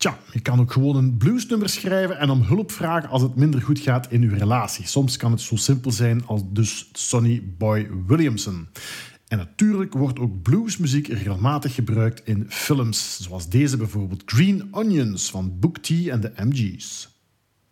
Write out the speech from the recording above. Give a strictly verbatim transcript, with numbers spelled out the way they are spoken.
Tja, je kan ook gewoon een bluesnummer schrijven en om hulp vragen als het minder goed gaat in uw relatie. Soms kan het zo simpel zijn als dus Sonny Boy Williamson. En natuurlijk wordt ook bluesmuziek regelmatig gebruikt in films, zoals deze bijvoorbeeld Green Onions van Booker T en de M G's.